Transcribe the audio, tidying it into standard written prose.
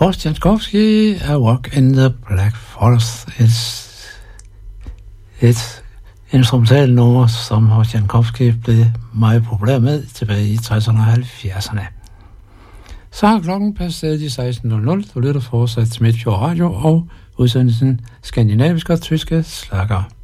Horst Jankowski, A Walk in the Black Forest. Et instrumentalt nummer, som Horst Jankowski blev meget populær med tilbage i 60'erne og 70'erne. Så har klokken passeret de 16.00. Du lytter fortsat til Midtfjord Radio og udsendelsen Skandinaviske og tyske slager.